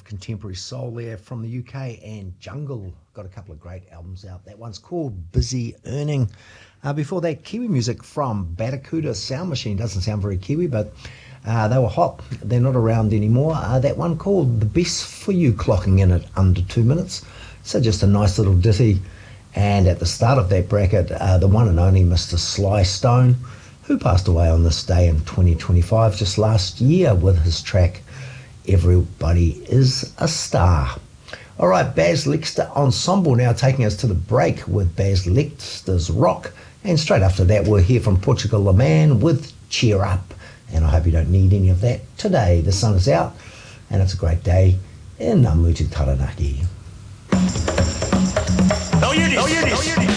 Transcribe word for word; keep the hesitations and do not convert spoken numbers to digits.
of contemporary soul there from the U K, and Jungle got a couple of great albums out. That one's called Busy Earning. Uh, before that, Kiwi music from Barracuda Sound Machine. Doesn't sound very Kiwi, but uh, they were hot. They're not around anymore. Uh, that one called The Best For You, clocking in at under two minutes. So just a nice little ditty. And at the start of that bracket, uh, the one and only Mister Sly Stone, who passed away on this day in twenty twenty-five, just last year, with his track Everybody Is a Star. All right, Baz Lexter Ensemble now taking us to the break with Baz Lexter's Rock. And straight after that, we'll hear from Portugal the Man with Cheer Up. And I hope you don't need any of that today. The sun is out, and it's a great day in Ngā Mutu Taranaki.